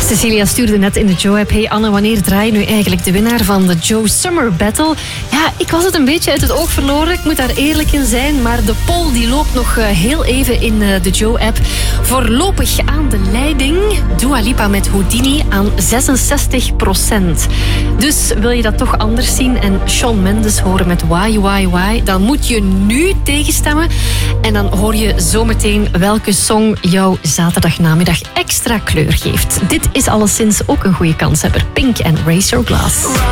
Cecilia stuurde net in de Joe-app. Hey Anne, wanneer draai je nu eigenlijk de winnaar van de Joe Summer Battle? Ja, ik was het een beetje uit het oog verloren. Ik moet daar eerlijk in zijn. Maar de poll die loopt nog heel even in de Joe-app. Voorlopig aan de leiding. Dua Lipa met Houdini aan 66%. Dus wil je dat toch anders zien en Shawn Mendes horen met Why, dan moet je nu tegenstemmen. En dan hoor je zometeen welke song jouw zaterdagnamiddag extra kleur geeft. Dit is alleszins ook een goede kanshebber. Pink en Raise Your Glass.